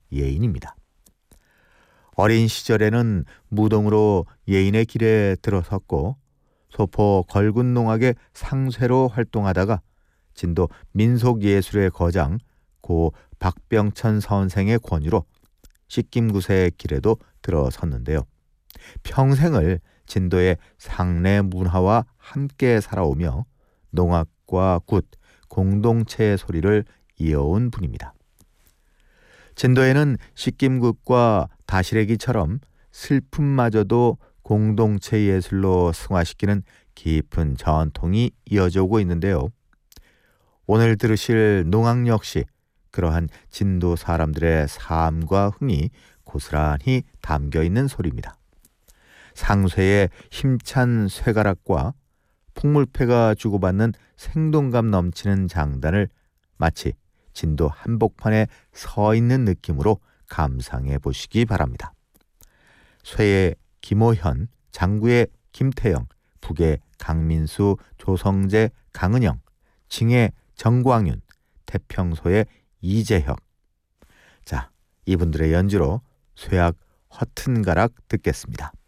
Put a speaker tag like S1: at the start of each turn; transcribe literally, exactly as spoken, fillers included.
S1: 예인입니다. 어린 시절에는 무동으로 예인의 길에 들어섰고 소포 걸군농악의 상쇠로 활동하다가 진도 민속예술의 거장 고 박병천 선생의 권유로 식김구세의 길에도 들어섰는데요. 평생을 진도의 상례 문화와 함께 살아오며 농악과 굿, 공동체의 소리를 이어온 분입니다. 진도에는 식김굿과 다시래기처럼 슬픔마저도 공동체 예술로 승화시키는 깊은 전통이 이어져 오고 있는데요. 오늘 들으실 농악 역시 그러한 진도 사람들의 삶과 흥이 고스란히 담겨있는 소리입니다. 상쇠의 힘찬 쇠가락과 풍물패가 주고받는 생동감 넘치는 장단을 마치 진도 한복판에 서 있는 느낌으로 감상해 보시기 바랍니다. 쇠의 김호현, 장구의 김태영, 북의 강민수, 조성재, 강은영, 징의 정광윤, 태평소의 이재혁. 자, 이분들의 연주로 쇠악 허튼 가락 듣겠습니다.